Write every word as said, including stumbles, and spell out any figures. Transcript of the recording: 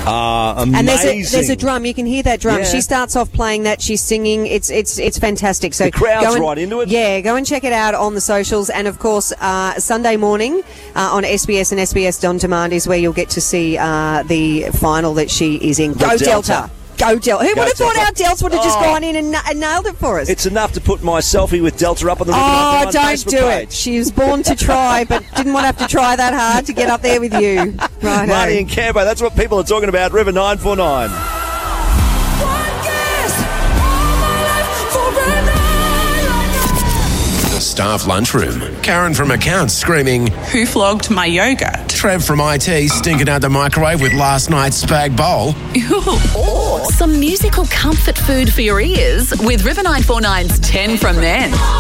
Uh, amazing. And there's a, there's a drum. You can hear that drum. Yeah. She starts off playing that. She's singing. It's it's it's fantastic. So the crowd's go and, right into it. Yeah, go and check it out on the socials. And, of course, uh, Sunday morning uh, on S B S and S B S On Demand is where you'll get to see uh, the final that she is in. Go Delta. Delta. Go Delta. Who Go would have thought Delta. our Delta would have just Oh. gone in and, and nailed it for us? It's enough to put my selfie with Delta up on the River Oh, Nine don't Facebook do page. it. She was born to try, but didn't want to have to try that hard to get up there with you. Right. Marty and Cambo, that's what people are talking about. River nine four nine. The staff lunchroom. Karen from accounts screaming, Who flogged my yogurt? Trev from I T stinking out the microwave with last night's spag bowl. Or some musical comfort food for your ears with River nine four nine's ten from then.